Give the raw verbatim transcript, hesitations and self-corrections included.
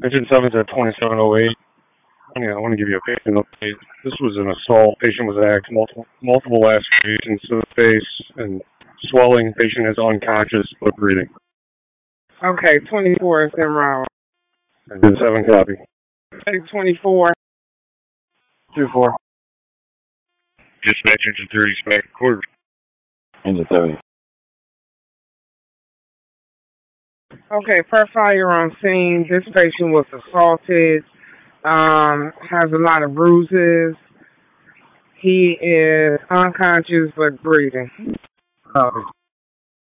Engine seven's at twenty-seven oh eight. I want to give you a patient update. This was an assault. Patient was attacked. Multiple, multiple lacerations to the face and swelling. Patient is unconscious but breathing. Okay, twenty-four is en route. Engine seven, copy. Okay, twenty-four. two four. Dispatch engine thirty, smack quarter. Engine seventy. Okay, per fire on scene, this patient was assaulted, um, has a lot of bruises. He is unconscious but breathing. Copy.